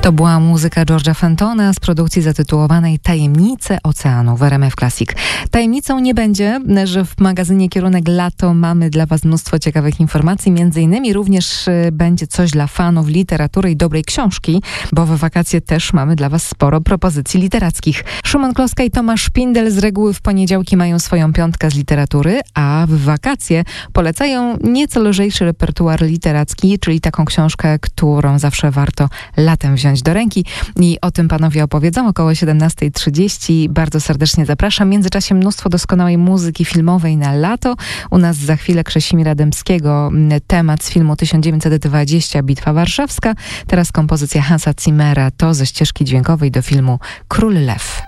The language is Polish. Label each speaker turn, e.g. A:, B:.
A: To była muzyka George'a Fentona z produkcji zatytułowanej Tajemnice Oceanu w RMF Classic. Tajemnicą nie będzie, że w magazynie Kierunek Lato mamy dla Was mnóstwo ciekawych informacji. Między innymi również będzie coś dla fanów literatury i dobrej książki, bo w wakacje też mamy dla Was sporo propozycji literackich. Szymon Kloska i Tomasz Szpindel z reguły w poniedziałki mają swoją piątkę z literatury, a w wakacje polecają nieco lżejszy repertuar literacki, czyli taką książkę, którą zawsze warto latem wziąć do ręki. I o tym panowie opowiedzą około 17:30. Bardzo serdecznie zapraszam. W międzyczasie mnóstwo doskonałej muzyki filmowej na lato. U nas za chwilę Krzesimira Dębskiego, temat z filmu 1920 Bitwa Warszawska. Teraz kompozycja Hansa Zimmera, to ze ścieżki dźwiękowej do filmu Król Lew.